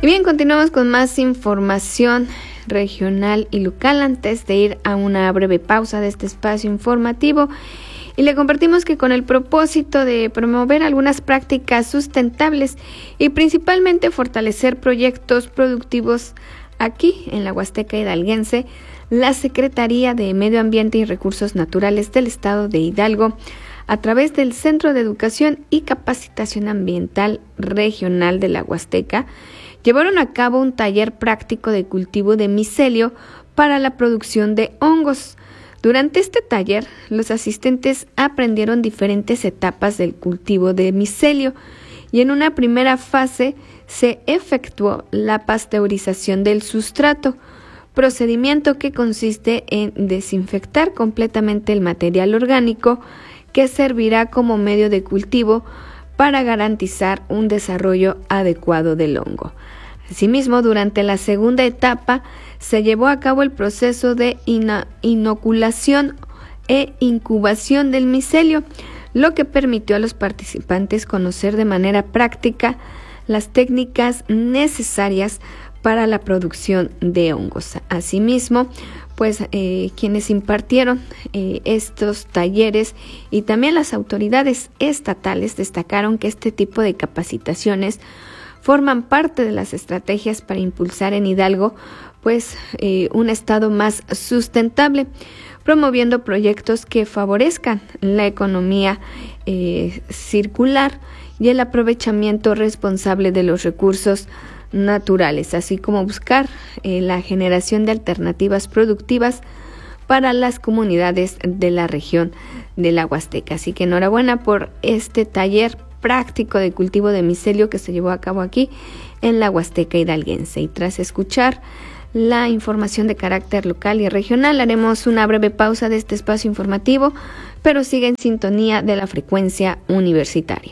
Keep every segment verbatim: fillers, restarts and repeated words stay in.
Y bien, continuamos con más información regional y local antes de ir a una breve pausa de este espacio informativo. Y le compartimos que con el propósito de promover algunas prácticas sustentables y principalmente fortalecer proyectos productivos aquí en la Huasteca Hidalguense, la Secretaría de Medio Ambiente y Recursos Naturales del Estado de Hidalgo, a través del Centro de Educación y Capacitación Ambiental Regional de la Huasteca, llevaron a cabo un taller práctico de cultivo de micelio para la producción de hongos. Durante este taller, los asistentes aprendieron diferentes etapas del cultivo de micelio y en una primera fase se efectuó la pasteurización del sustrato, procedimiento que consiste en desinfectar completamente el material orgánico que servirá como medio de cultivo para garantizar un desarrollo adecuado del hongo. Asimismo, durante la segunda etapa se llevó a cabo el proceso de ina- inoculación e incubación del micelio, lo que permitió a los participantes conocer de manera práctica las técnicas necesarias para la producción de hongos. Asimismo, pues eh, quienes impartieron eh, estos talleres y también las autoridades estatales destacaron que este tipo de capacitaciones forman parte de las estrategias para impulsar en Hidalgo pues eh, un estado más sustentable, promoviendo proyectos que favorezcan la economía eh, circular y el aprovechamiento responsable de los recursos naturales, así como buscar eh, la generación de alternativas productivas para las comunidades de la región de la Huasteca. Así que enhorabuena por este taller práctico de cultivo de micelio que se llevó a cabo aquí en la Huasteca Hidalguense. Y tras escuchar la información de carácter local y regional, haremos una breve pausa de este espacio informativo, pero sigue en sintonía de la frecuencia universitaria.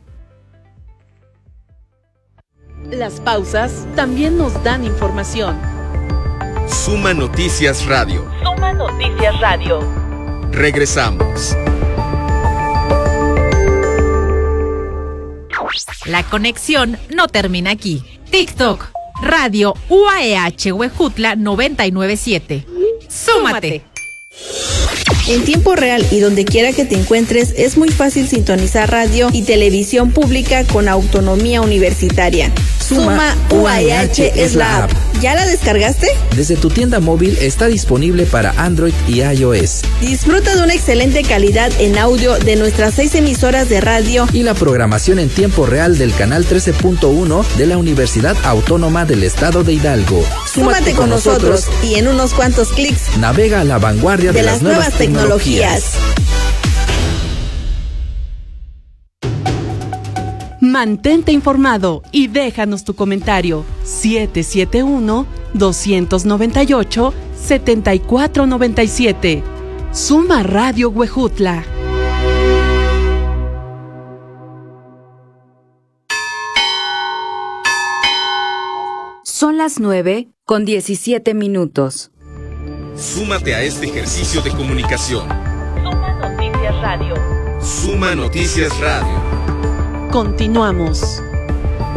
Las pausas también nos dan información. Suma Noticias Radio. Suma Noticias Radio. Regresamos. La conexión no termina aquí. TikTok, Radio U A E H Huejutla noventa y nueve punto siete. ¡Súmate! En tiempo real y donde quiera que te encuentres, es muy fácil sintonizar radio y televisión pública con autonomía universitaria. Suma U A E H es la app. ¿Ya la descargaste? Desde tu tienda móvil está disponible para Android y iOS. Disfruta de una excelente calidad en audio de nuestras seis emisoras de radio y la programación en tiempo real del canal trece punto uno de la Universidad Autónoma del Estado de Hidalgo. Súmate con nosotros y en unos cuantos clics navega a la vanguardia de, de las, las nuevas, nuevas tecnologías. tecnologías. Mantente informado y déjanos tu comentario. siete siete uno, dos nueve ocho, siete cuatro nueve siete. Suma Radio Huejutla. Son las nueve con diecisiete minutos. Súmate a este ejercicio de comunicación. Suma Noticias Radio. Suma Noticias Radio. Continuamos.